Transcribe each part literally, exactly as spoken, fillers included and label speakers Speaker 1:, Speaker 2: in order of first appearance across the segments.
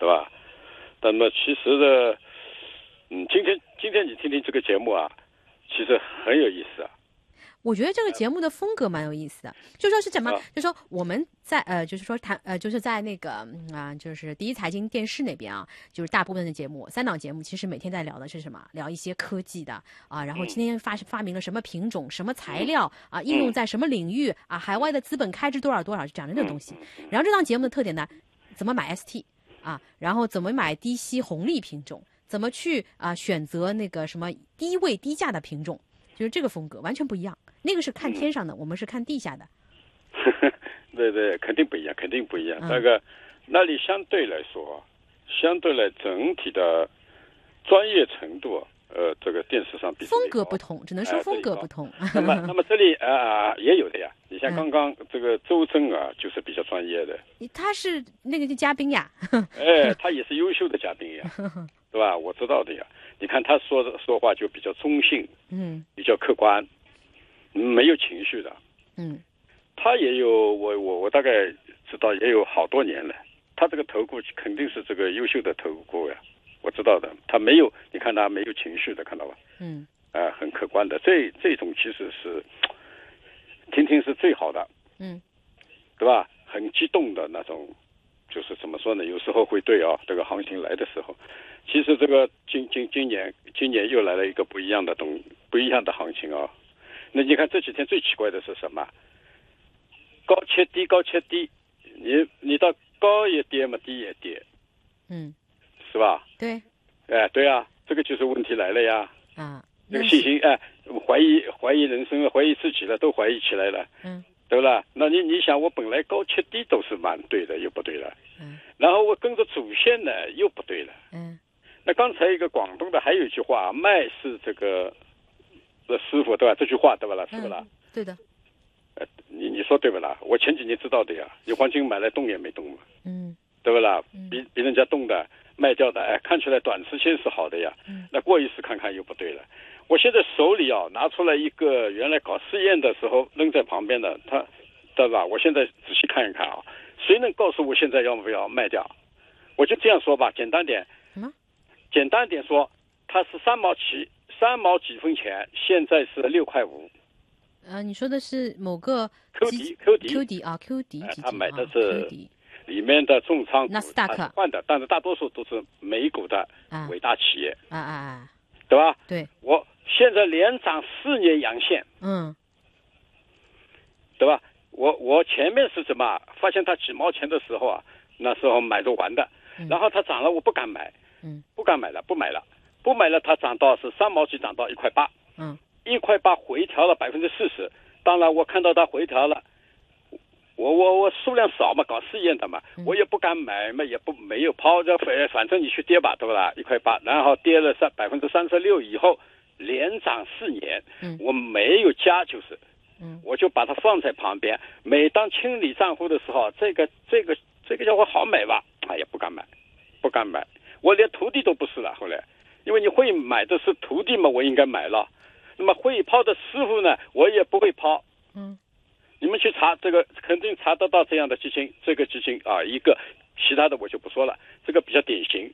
Speaker 1: 对吧？那么其实呢，嗯，今天今天你听听这个节目啊，其实很有意思啊。
Speaker 2: 我觉得这个节目的风格蛮有意思的，就说是怎么，
Speaker 1: 啊、
Speaker 2: 就说我们在呃，就是说谈呃，就是在那个啊、呃，就是第一财经电视那边啊，就是大部分的节目，三档节目其实每天在聊的是什么？聊一些科技的啊，然后今天发发明了什么品种、什么材料啊，应用在什么领域啊，海外的资本开支多少多少，就讲这个东西。然后这档节目的特点呢，怎么买 S T 啊，然后怎么买低息红利品种，怎么去啊选择那个什么低位低价的品种，就是这个风格完全不一样。那个是看天上的，嗯、我们是看地下的。
Speaker 1: 对对，肯定不一样，肯定不一样。嗯、那个那里相对来说，相对来整体的专业程度，呃，这个电视上比
Speaker 2: 风格不同，只能说风格不同。
Speaker 1: 呃、那么那么这里啊、呃、也有的呀。你像刚刚这个周正啊，就是比较专业的。
Speaker 2: 他是那个嘉宾呀。
Speaker 1: 哎，他也是优秀的嘉宾呀，对吧？我知道的呀。你看他说的说话就比较中性，嗯，比较客观。没有情绪的，嗯，他也有我我我大概知道也有好多年了，他这个投顾肯定是这个优秀的投顾呀，我知道的，他没有，你看他没有情绪的，看到吧？嗯，啊、呃，很客观的，这这种其实是听听是最好的，嗯，对吧？很激动的那种，就是怎么说呢？有时候会对啊，这个行情来的时候，其实这个今今今年今年又来了一个不一样的东不一样的行情啊。那你看这几天最奇怪的是什么？高切低，高切低，你你到高也跌嘛，低也跌，嗯，是吧？
Speaker 2: 对，
Speaker 1: 哎，对啊，这个就是问题来了呀。
Speaker 2: 啊，
Speaker 1: 这个信心哎，怀疑怀疑人生了，怀疑自己了，都怀疑起来了，嗯，对吧？那你你想，我本来高切低都是蛮对的，又不对了，嗯，然后我跟着主线呢，又不对了，嗯，那刚才一个广东的还有一句话，卖是这个。这师傅对吧？这句话对吧啦？是不啦、嗯？
Speaker 2: 对的。
Speaker 1: 呃，你你说对不啦？我前几年知道的呀，有黄金买来动也没动嘛，嗯，对不啦？比比人家动的卖掉的，哎，看起来短时间是好的呀，嗯，那过一时看看又不对了。我现在手里啊拿出来一个原来搞试验的时候扔在旁边的，他，对吧？我现在仔细看一看啊，谁能告诉我现在要不要卖掉？我就这样说吧，简单点，什么？简单点说，它是三毛起。三毛几分钱，现在是六块五。
Speaker 2: 呃，你说的是某个
Speaker 1: Q D Q D
Speaker 2: Q D 啊 Q D，
Speaker 1: 哎，他买的是里面的重仓股，
Speaker 2: 纳斯达克
Speaker 1: 换的，但是大多数都是美股的伟大企业，
Speaker 2: 啊啊啊，
Speaker 1: 对吧？
Speaker 2: 对，
Speaker 1: 我现在连涨四年阳线，嗯，对吧？我我前面是怎么发现它几毛钱的时候啊，那时候买着玩的，嗯、然后它涨了，我不敢买，嗯，不敢买了，不买了。不买了，它涨到是三毛几，涨到一块八，嗯，一块八回调了百分之四十。当然，我看到它回调了，我我我数量少嘛，搞试验的嘛，我也不敢买嘛，也不没有抛着，反反正你去跌吧，对不啦？一块八，然后跌了三百分之三十六以后，连涨四年，嗯，我没有加就是，嗯，我就把它放在旁边。每当清理账户的时候，这个这个这个叫我好买吧，哎呀，不敢买，不敢买，我连徒弟都不是了，后来。因为你会买的是徒弟嘛，我应该买了。那么会抛的师傅呢，我也不会抛。嗯，你们去查这个，肯定查得到这样的基金，这个基金啊，一个，其他的我就不说了。这个比较典型。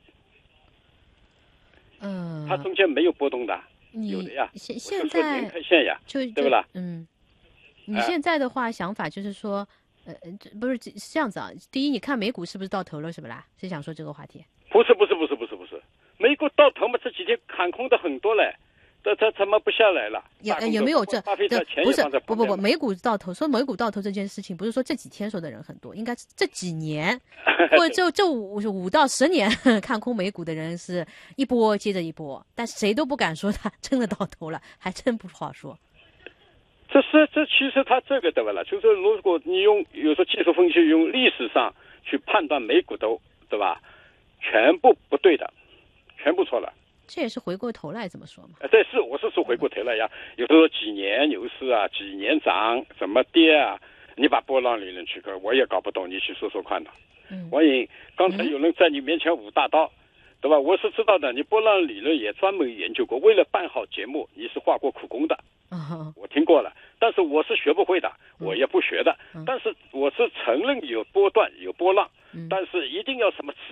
Speaker 1: 嗯，它中间没有波动的，有的呀。
Speaker 2: 现现在
Speaker 1: 年 K 线呀，
Speaker 2: 就
Speaker 1: 对不啦？
Speaker 2: 嗯，你现在的话、呃、想法就是说，呃，不是这样子啊。第一，你看美股是不是到头了，是不啦？是想说这个话题？
Speaker 1: 不是，不是，不是，不是，不是。美股到头嘛，这几天看空的很多嘞，这这怎么不下来了？
Speaker 2: 有有没有这？不是不不不，美股到头，说美股到头这件事情，不是说这几天说的人很多，应该是这几年或者这这五五到十年看空美股的人是一波接着一波，但谁都不敢说他真的到头了，还真不好说。
Speaker 1: 这是这其实他这个对吧了？就是如果你用有时候技术分析用历史上去判断美股都对吧，全部不对的。全部错了，
Speaker 2: 这也是回过头来怎么说嘛？
Speaker 1: 呃，对，是我是说回过头来呀。有时候几年牛市啊，几年涨，怎么跌啊？你把波浪理论去看，我也搞不懂，你去说说看的。嗯，王颖，刚才有人在你面前舞大刀，嗯、对吧？我是知道的，你波浪理论也专门研究过，为了办好节目，你是花过苦功的。嗯、我听过了，但是我是学不会的，我也不学的。嗯、但是我是承认有波段有波浪，嗯、但是一定要什么。